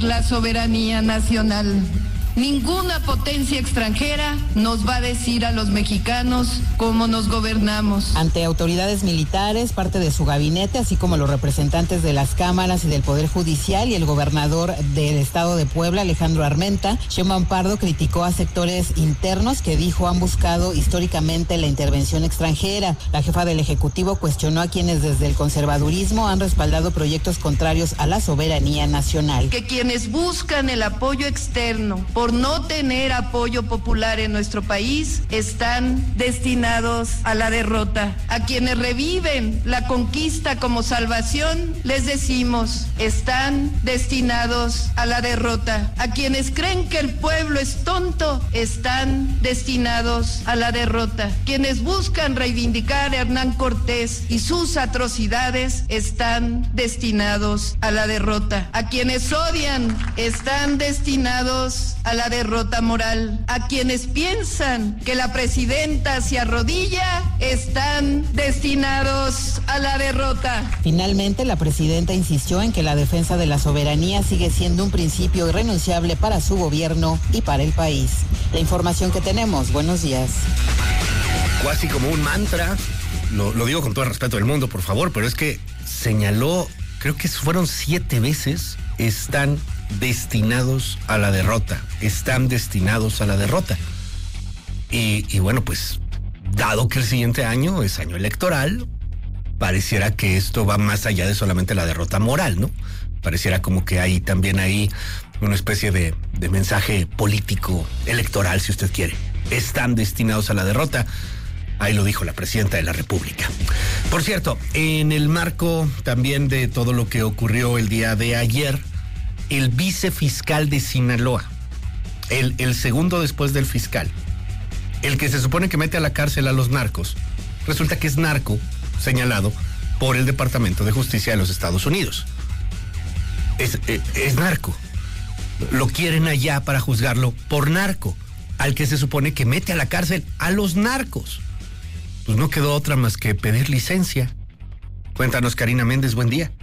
la soberanía nacional. Ninguna potencia extranjera nos va a decir a los mexicanos cómo nos gobernamos. Ante autoridades militares, parte de su gabinete, así como los representantes de las cámaras y del Poder Judicial y el gobernador del estado de Puebla, Alejandro Armenta, Sheinbaum Pardo criticó a sectores internos que dijo han buscado históricamente la intervención extranjera. La jefa del Ejecutivo cuestionó a quienes desde el conservadurismo han respaldado proyectos contrarios a la soberanía nacional. Que quienes buscan el apoyo externo por no tener apoyo popular en nuestro país, están destinados a la derrota. A quienes reviven la conquista como salvación, les decimos, están destinados a la derrota. A quienes creen que el pueblo es tonto, están destinados a la derrota. Quienes buscan reivindicar a Hernán Cortés y sus atrocidades, están destinados a la derrota. A quienes odian, están destinados a la derrota moral. A quienes piensan que la presidenta se arrodilla, están destinados a la derrota. Finalmente, la presidenta insistió en que la defensa de la soberanía sigue siendo un principio irrenunciable para su gobierno y para el país. La información que tenemos, buenos días. Casi como un mantra, lo digo con todo el respeto del mundo, por favor, pero es que señaló, creo que fueron 7 veces, están destinados a la derrota, están destinados a la derrota. Y bueno, pues, dado que el siguiente año es año electoral, pareciera que esto va más allá de solamente la derrota moral, ¿no? Pareciera como que hay también ahí una especie de mensaje político, electoral, si usted quiere. Están destinados a la derrota. Ahí lo dijo la presidenta de la República. Por cierto, en el marco también de todo lo que ocurrió el día de ayer, el vicefiscal de Sinaloa, el segundo después del fiscal, el que se supone que mete a la cárcel a los narcos, resulta que es narco señalado por el Departamento de Justicia de los Estados Unidos. Es narco. Lo quieren allá para juzgarlo por narco, al que se supone que mete a la cárcel a los narcos. Pues no quedó otra más que pedir licencia. Cuéntanos, Karina Méndez, buen día.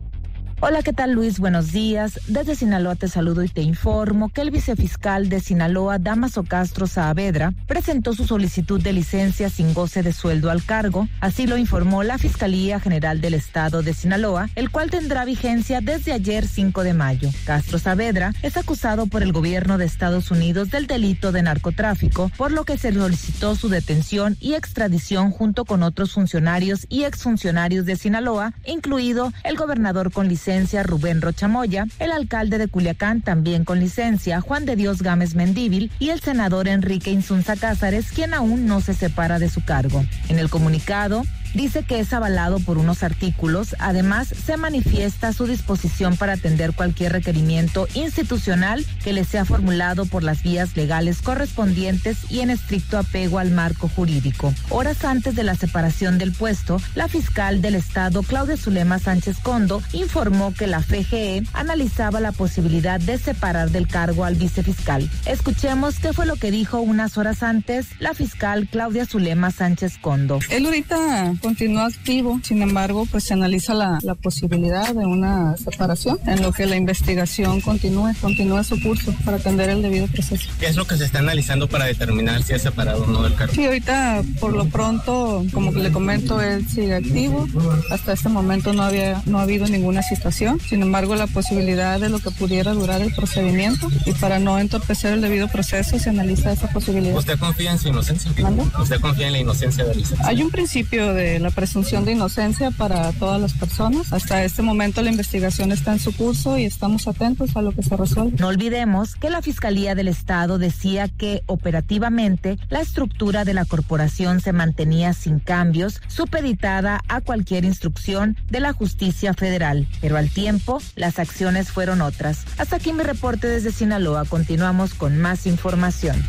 Hola, ¿qué tal, Luis? Buenos días. Desde Sinaloa te saludo y te informo que el vicefiscal de Sinaloa, Dámaso Castro Saavedra, presentó su solicitud de licencia sin goce de sueldo al cargo. Así lo informó la Fiscalía General del Estado de Sinaloa, el cual tendrá vigencia desde ayer 5 de mayo. Castro Saavedra es acusado por el gobierno de Estados Unidos del delito de narcotráfico, por lo que se solicitó su detención y extradición junto con otros funcionarios y exfuncionarios de Sinaloa, incluido el gobernador con licencia Rubén Rocha Moya, el alcalde de Culiacán también con licencia Juan de Dios Gámez Mendívil y el senador Enrique Insunza Cázares, quien aún no se separa de su cargo. En el comunicado dice que es avalado por unos artículos. Además, se manifiesta su disposición para atender cualquier requerimiento institucional que le sea formulado por las vías legales correspondientes y en estricto apego al marco jurídico. Horas antes de la separación del puesto, la fiscal del Estado, Claudia Zulema Sánchez Condo, informó que la FGE analizaba la posibilidad de separar del cargo al vicefiscal. Escuchemos qué fue lo que dijo unas horas antes la fiscal Claudia Zulema Sánchez Condo. Él ahorita continúa activo, sin embargo, pues se analiza la posibilidad de una separación en lo que la investigación continúa su curso para atender el debido proceso. ¿Qué es lo que se está analizando para determinar si es separado o no del cargo? Sí, ahorita por lo pronto, como que le comento, él sigue activo. Hasta este momento no ha habido ninguna situación. Sin embargo, la posibilidad de lo que pudiera durar el procedimiento y para no entorpecer el debido proceso se analiza esa posibilidad. ¿Usted confía en su inocencia? ¿Manda? ¿Usted confía en la inocencia de Lisa? Hay un principio de la presunción de inocencia para todas las personas. Hasta este momento la investigación está en su curso y estamos atentos a lo que se resuelve. No olvidemos que la Fiscalía del Estado decía que operativamente la estructura de la corporación se mantenía sin cambios, supeditada a cualquier instrucción de la justicia federal. Pero al tiempo, las acciones fueron otras. Hasta aquí mi reporte desde Sinaloa. Continuamos con más información.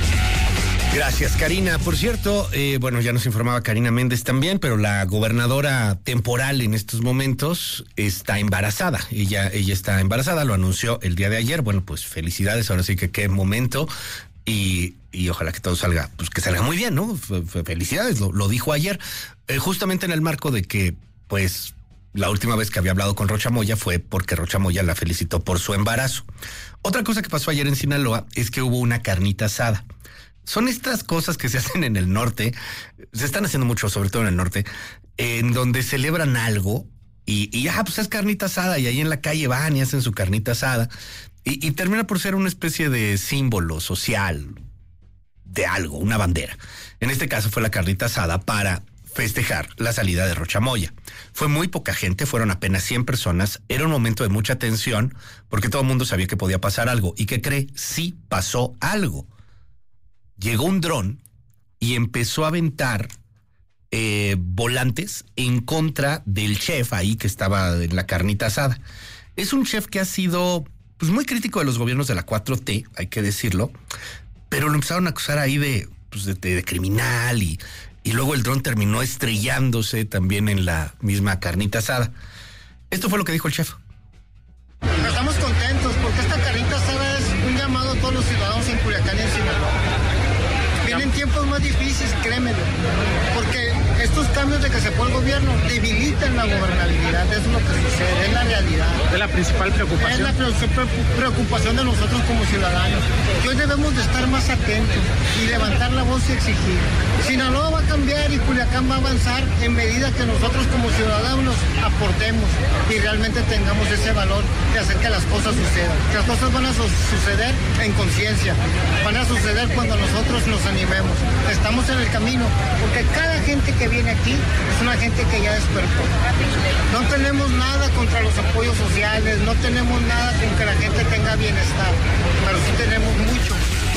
Gracias, Karina. Por cierto, ya nos informaba Karina Méndez también, pero la gobernadora temporal en estos momentos está embarazada. Ella está embarazada, lo anunció el día de ayer. Bueno, pues felicidades, ahora sí que qué momento. Y ojalá que todo salga, pues que salga muy bien, ¿no? Felicidades, lo dijo ayer. Justamente en el marco de que, pues, la última vez que había hablado con Rocha Moya fue porque Rocha Moya la felicitó por su embarazo. Otra cosa que pasó ayer en Sinaloa es que hubo una carnita asada. Son estas cosas que se hacen en el norte, se están haciendo mucho, sobre todo en el norte, en donde celebran algo y pues es carnita asada, y ahí en la calle van y hacen su carnita asada y termina por ser una especie de símbolo social de algo, una bandera. En este caso fue la carnita asada para festejar la salida de Rocha Moya. Fue muy poca gente, fueron apenas 100 personas. Era un momento de mucha tensión porque todo el mundo sabía que podía pasar algo. ¿Y qué cree? Sí pasó algo. Llegó un dron y empezó a aventar volantes en contra del chef ahí que estaba en la carnita asada. Es un chef que ha sido pues muy crítico de los gobiernos de la 4T, hay que decirlo, pero lo empezaron a acusar ahí de criminal y luego el dron terminó estrellándose también en la misma carnita asada. Esto fue lo que dijo el chef. Estamos contentos porque esta carnita asada es un llamado a todos los ciudadanos en Culiacán y en Sinaloa. Vienen tiempos más difíciles, créemelo, porque estos cambios de que se fue el gobierno debilitan la gobernabilidad, eso es lo que sucede, es la realidad. ¿Es la principal preocupación? Es la preocupación de nosotros como ciudadanos. Y hoy debemos de estar más atentos y levantar la voz y exigir. Sinaloa va a cambiar y Culiacán va a avanzar en medida que nosotros como ciudadanos aportemos y realmente tengamos ese valor de hacer que las cosas sucedan. Que las cosas van a suceder en conciencia, van a suceder cuando nosotros nos animemos. Estamos en el camino, porque cada gente que viene aquí es una gente que ya despertó. No tenemos nada contra los apoyos sociales, no tenemos nada con que la gente tenga bienestar, pero sí tenemos mucho.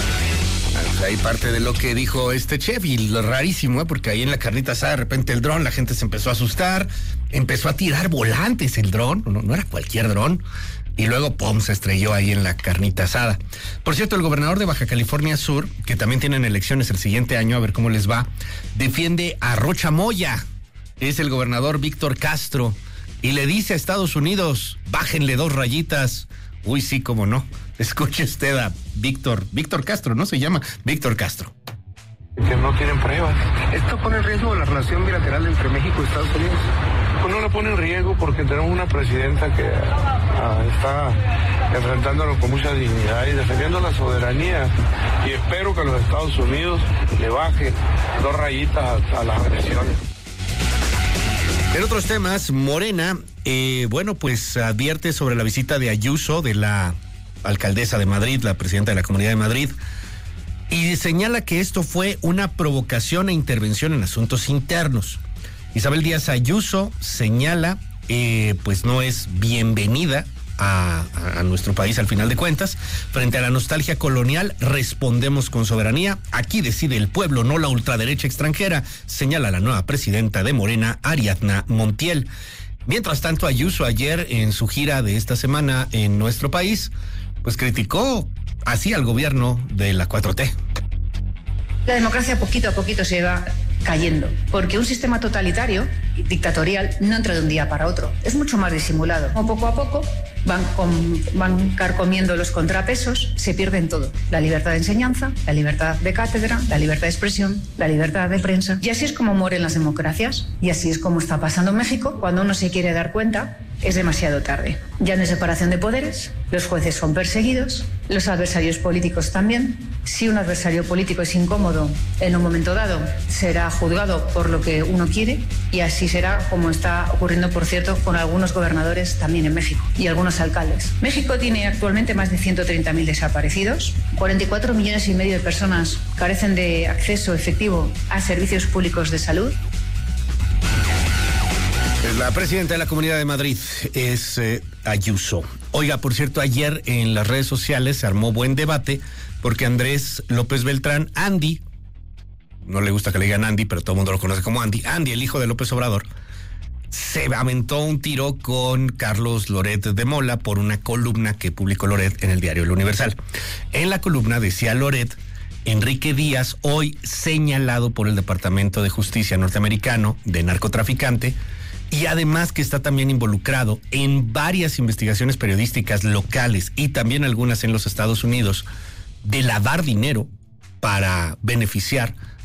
Ahí parte de lo que dijo este chef, y lo rarísimo, porque ahí en la carnita asada de repente el dron, la gente se empezó a asustar, empezó a tirar volantes el dron, no era cualquier dron, y luego ¡pum!, se estrelló ahí en la carnita asada. Por cierto, el gobernador de Baja California Sur, que también tienen elecciones el siguiente año, a ver cómo les va, defiende a Rocha Moya, es el gobernador Víctor Castro, y le dice a Estados Unidos, bájenle 2 rayitas. Uy, sí, cómo no. Escuche usted a Víctor Castro, ¿no se llama? Víctor Castro. Que no tienen pruebas. ¿Esto pone en riesgo la relación bilateral entre México y Estados Unidos? Pues no lo pone en riesgo porque tenemos una presidenta que está enfrentándolo con mucha dignidad y defendiendo la soberanía. Y espero que los Estados Unidos le baje 2 rayitas a las agresiones. En otros temas, Morena, pues advierte sobre la visita de Ayuso, de la alcaldesa de Madrid, la presidenta de la Comunidad de Madrid, y señala que esto fue una provocación e intervención en asuntos internos. Isabel Díaz Ayuso señala, pues no es bienvenida a nuestro país al final de cuentas. Frente a la nostalgia colonial, respondemos con soberanía. Aquí decide el pueblo, no la ultraderecha extranjera, señala la nueva presidenta de Morena, Ariadna Montiel. Mientras tanto, Ayuso ayer en su gira de esta semana en nuestro país, pues criticó así al gobierno de la 4T. La democracia poquito a poquito se va cayendo, porque un sistema totalitario, dictatorial, no entra de un día para otro, es mucho más disimulado. Poco a poco van carcomiendo los contrapesos, se pierden todo. La libertad de enseñanza, la libertad de cátedra, la libertad de expresión, la libertad de prensa. Y así es como mueren las democracias, y así es como está pasando en México. Cuando uno se quiere dar cuenta, es demasiado tarde. Ya no hay separación de poderes, los jueces son perseguidos, los adversarios políticos también. Si un adversario político es incómodo en un momento dado, será juzgado por lo que uno quiere, y así será como está ocurriendo, por cierto, con algunos gobernadores también en México y algunos alcaldes. México tiene actualmente más de 130.000 desaparecidos, 44,5 millones de personas carecen de acceso efectivo a servicios públicos de salud. La presidenta de la Comunidad de Madrid es Ayuso. Oiga, por cierto, ayer en las redes sociales se armó buen debate porque Andrés López Beltrán, Andy, no le gusta que le digan Andy, pero todo el mundo lo conoce como Andy, el hijo de López Obrador, se aventó un tiro con Carlos Loret de Mola por una columna que publicó Loret en el diario El Universal. En la columna decía Loret, Enrique Díaz, hoy señalado por el Departamento de Justicia norteamericano de narcotraficante, y además que está también involucrado en varias investigaciones periodísticas locales y también algunas en los Estados Unidos de lavar dinero para beneficiar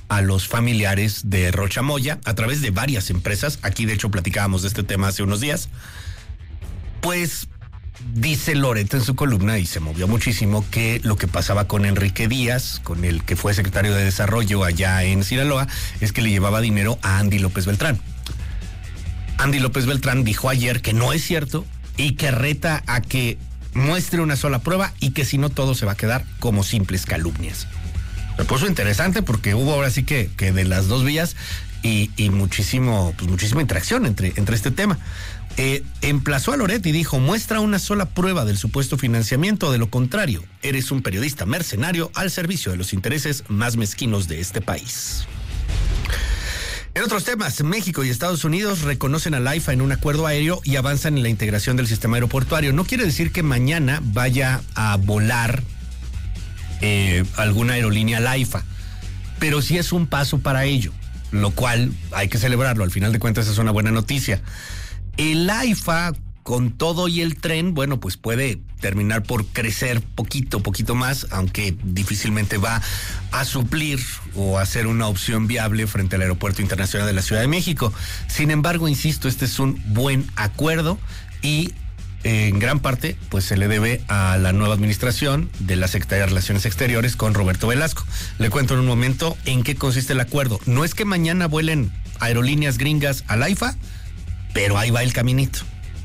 a los familiares de Rocha Moya a través de varias empresas. Aquí de hecho platicábamos de este tema hace unos días. Pues dice Loret en su columna, y se movió muchísimo, que lo que pasaba con Enrique Díaz, con el que fue secretario de Desarrollo allá en Sinaloa, es que le llevaba dinero a Andy López Beltrán. Andy López Beltrán dijo ayer que no es cierto y que reta a que muestre una sola prueba y que si no todo se va a quedar como simples calumnias. Se puso interesante porque hubo ahora sí que de las dos vías y muchísima interacción entre este tema. Emplazó a Loret y dijo: muestra una sola prueba del supuesto financiamiento, de lo contrario, eres un periodista mercenario al servicio de los intereses más mezquinos de este país. En otros temas, México y Estados Unidos reconocen al AIFA en un acuerdo aéreo y avanzan en la integración del sistema aeroportuario. No quiere decir que mañana vaya a volar alguna aerolínea al AIFA, pero sí es un paso para ello, lo cual hay que celebrarlo. Al final de cuentas es una buena noticia. El AIFA, con todo y el tren, bueno, pues puede terminar por crecer poquito más, aunque difícilmente va a suplir o a ser una opción viable frente al Aeropuerto Internacional de la Ciudad de México. Sin embargo, insisto, este es un buen acuerdo y en gran parte pues se le debe a la nueva administración de la Secretaría de Relaciones Exteriores con Roberto Velasco. Le cuento en un momento en qué consiste el acuerdo. No es que mañana vuelen aerolíneas gringas al AIFA, pero ahí va el caminito.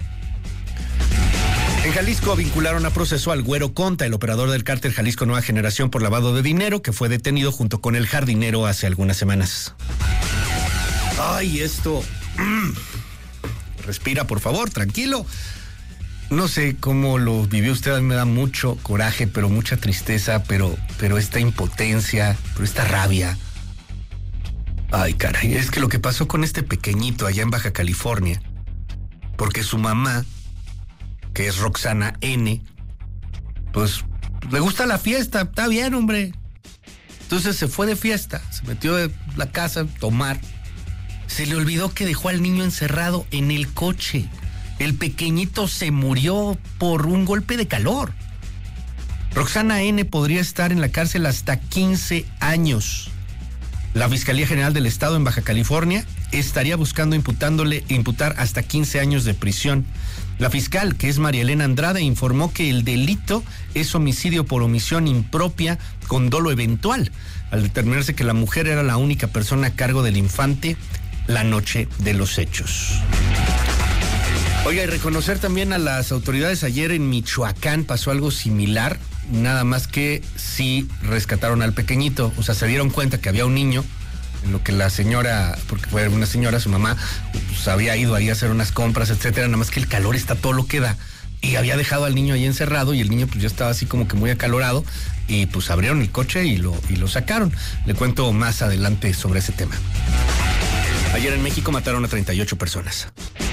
En Jalisco vincularon a proceso al Güero Conta, el operador del cártel Jalisco Nueva Generación, por lavado de dinero, que fue detenido junto con el jardinero hace algunas semanas. Ay, esto... Respira, por favor, tranquilo. No sé cómo lo vivió usted, a mí me da mucho coraje, pero mucha tristeza, pero esta impotencia, pero esta rabia. Ay, caray, es que lo que pasó con este pequeñito allá en Baja California, porque su mamá, que es Roxana N., pues le gusta la fiesta, está bien, hombre. Entonces se fue de fiesta, se metió de la casa a tomar. Se le olvidó que dejó al niño encerrado en el coche. El pequeñito se murió por un golpe de calor. Roxana N. podría estar en la cárcel hasta 15 años. La Fiscalía General del Estado en Baja California estaría buscando imputar hasta 15 años de prisión. La fiscal, que es María Elena Andrade, informó que el delito es homicidio por omisión impropia con dolo eventual, al determinarse que la mujer era la única persona a cargo del infante la noche de los hechos. Oiga, y reconocer también a las autoridades. Ayer en Michoacán pasó algo similar, nada más que sí rescataron al pequeñito. O sea, se dieron cuenta que había un niño, en lo que la señora, porque fue una señora, su mamá, pues había ido ahí a hacer unas compras, etcétera, nada más que el calor está todo lo que da. Y había dejado al niño ahí encerrado y el niño pues ya estaba así como que muy acalorado y pues abrieron el coche y lo sacaron. Le cuento más adelante sobre ese tema. Ayer en México mataron a 38 personas.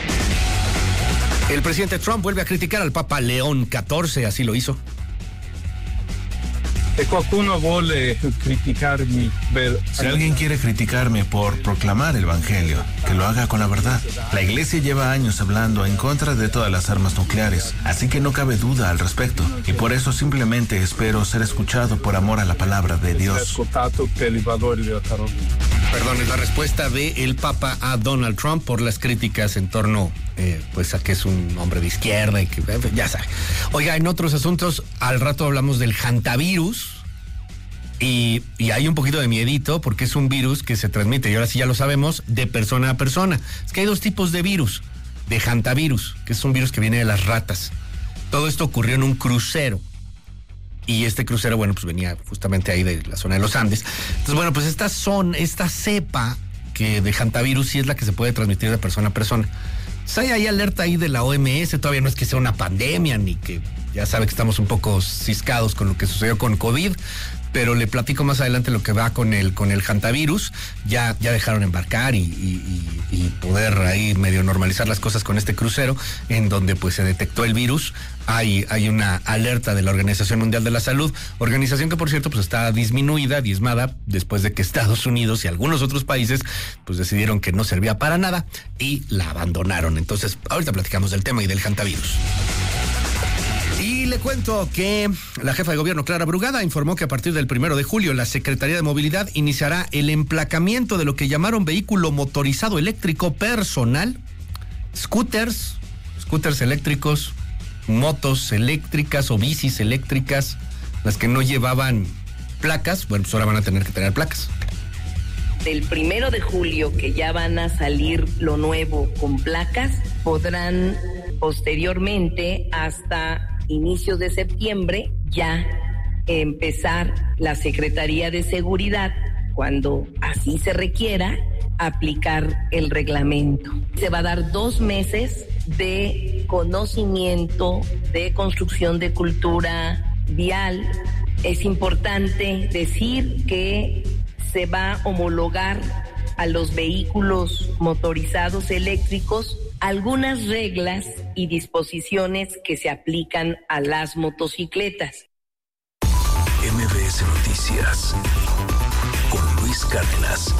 El presidente Trump vuelve a criticar al Papa León XIV, así lo hizo. Si alguien quiere criticarme por proclamar el Evangelio, que lo haga con la verdad. La Iglesia lleva años hablando en contra de todas las armas nucleares, así que no cabe duda al respecto. Y por eso simplemente espero ser escuchado por amor a la palabra de Dios. Perdón, es la respuesta del Papa a Donald Trump por las críticas en torno pues a que es un hombre de izquierda y que ya sabe. Oiga, en otros asuntos, al rato hablamos del hantavirus y hay un poquito de miedito porque es un virus que se transmite, y ahora sí ya lo sabemos, de persona a persona. Es que hay dos tipos de virus, de hantavirus, que es un virus que viene de las ratas. Todo esto ocurrió en un crucero. Y este crucero, bueno, pues venía justamente ahí de la zona de los Andes. Entonces, bueno, pues esta cepa que de hantavirus sí es la que se puede transmitir de persona a persona. Entonces hay alerta ahí de la OMS, todavía no es que sea una pandemia, ni que ya sabe que estamos un poco ciscados con lo que sucedió con COVID, pero le platico más adelante lo que va con el hantavirus. Ya dejaron embarcar y poder ahí medio normalizar las cosas con este crucero, en donde pues se detectó el virus. Hay una alerta de la Organización Mundial de la Salud, organización que por cierto pues está diezmada, después de que Estados Unidos y algunos otros países pues decidieron que no servía para nada y la abandonaron. Entonces ahorita platicamos del tema y del hantavirus. Y le cuento que la jefa de gobierno, Clara Brugada, informó que a partir del 1 de julio la Secretaría de Movilidad iniciará el emplacamiento de lo que llamaron vehículo motorizado eléctrico personal, scooters eléctricos, motos eléctricas o bicis eléctricas, las que no llevaban placas. Bueno, pues ahora van a tener que tener placas. Del 1 de julio, que ya van a salir lo nuevo con placas, podrán posteriormente, hasta inicios de septiembre, ya empezar la Secretaría de Seguridad, cuando así se requiera, aplicar el reglamento. Se va a dar 2 meses de conocimiento, de construcción de cultura vial. Es importante decir que se va a homologar a los vehículos motorizados eléctricos algunas reglas y disposiciones que se aplican a las motocicletas. MBS Noticias con Luis Cárdenas.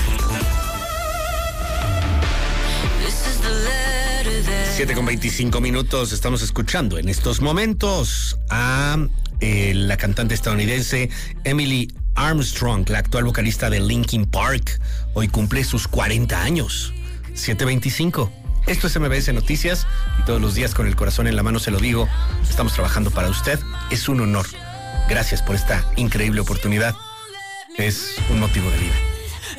7:25. Estamos escuchando en estos momentos a la cantante estadounidense Emily Armstrong, la actual vocalista de Linkin Park. Hoy cumple sus 40 años. 7:25. Esto es MBS Noticias y todos los días con el corazón en la mano se lo digo. Estamos trabajando para usted. Es un honor. Gracias por esta increíble oportunidad. Es un motivo de vida.